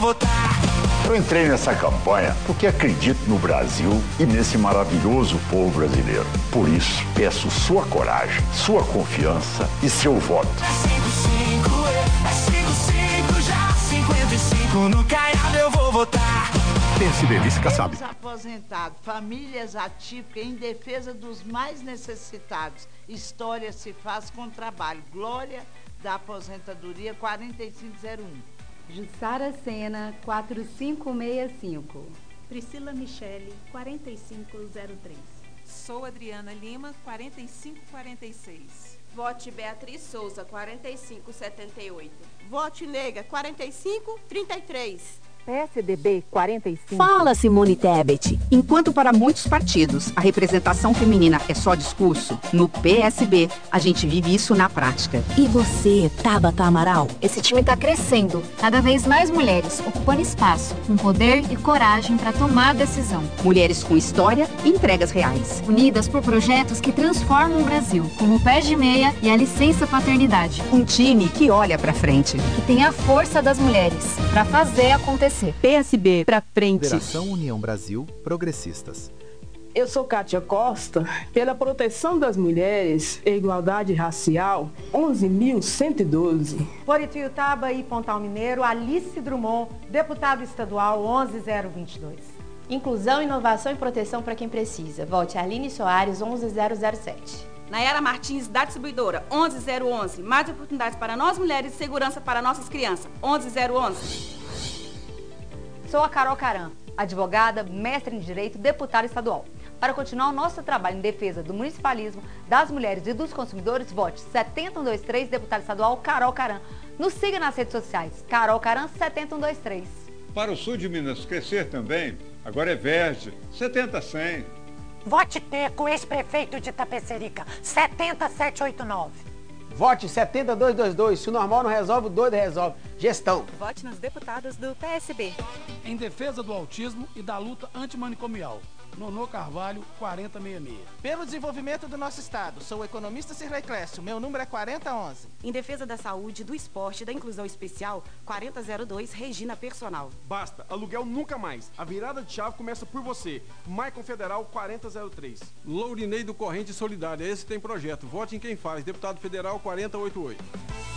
votar. Eu entrei nessa campanha porque acredito no Brasil e nesse maravilhoso povo brasileiro. Por isso, peço sua coragem, sua confiança e seu voto. É 55, já 55, no Caiado eu vou votar. PSD, vice Kassab. Aposentados, famílias atípicas em defesa dos mais necessitados. História se faz com trabalho. Glória da aposentadoria 4501. Jussara Sena, 4565. Priscila Michele, 4503. Sou Adriana Lima, 4546. Vote Beatriz Souza, 4578. Vote Nega, 4533. PSDB 45. Fala, Simone Tebet. Enquanto para muitos partidos a representação feminina é só discurso, no PSB a gente vive isso na prática. E você, Tabata Amaral? Esse time está crescendo. Cada vez mais mulheres ocupando espaço, com poder e coragem para tomar decisão. Mulheres com história e entregas reais. Unidas por projetos que transformam o Brasil, como o Pés de Meia e a Licença Paternidade. Um time que olha para frente. Que tem a força das mulheres para fazer acontecer. PSB pra frente. Federação União Brasil Progressistas. Eu sou Kátia Costa, pela proteção das mulheres e igualdade racial, 11.112. Por Ituiutaba e Pontal Mineiro, Alice Drummond, deputado estadual 11022. Inclusão, inovação e proteção para quem precisa. Vote Aline Soares, 11007. Nayara Martins, da distribuidora, 11011. Mais oportunidades para nós mulheres e segurança para nossas crianças, 11011. Sou a Carol Caran, advogada, mestre em Direito, deputada estadual. Para continuar o nosso trabalho em defesa do municipalismo, das mulheres e dos consumidores, vote 7123, deputada estadual Carol Caran. Nos siga nas redes sociais, Carol Caran 7123. Para o sul de Minas crescer também, agora é verde, 70-100. Vote Teco, ex-prefeito de Itapecerica, 70789. Vote 70222. Se o normal não resolve, o doido resolve. Gestão. Vote nos deputados do PSB. Em defesa do autismo e da luta antimanicomial. Nonô Carvalho, 4066. Pelo desenvolvimento do nosso estado, sou o economista Cirlei Clécio, meu número é 4011. Em defesa da saúde, do esporte e da inclusão especial, 4002, Regina Personal. Basta, aluguel nunca mais. A virada de chave começa por você. Maicon Federal 4003. Lourinei do Corrente Solidária, esse tem projeto. Vote em quem faz, deputado federal 4088.